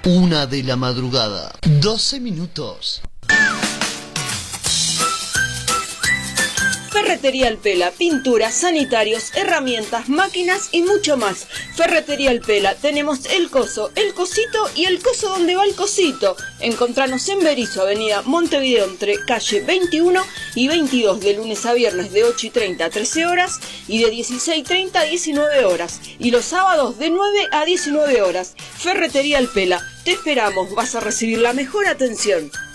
1 de la madrugada, 12 minutos. Ferretería El Pela, pinturas, sanitarios, herramientas, máquinas y mucho más. Ferretería El Pela, tenemos el coso, el cosito y el coso donde va el cosito. Encontranos en Berisso, avenida Montevideo, entre calle 21 y 22, de lunes a viernes de 8:30 a 13 horas y de 16:30 a 19 horas. Y los sábados de 9 a 19 horas. Ferretería El Pela, te esperamos, vas a recibir la mejor atención.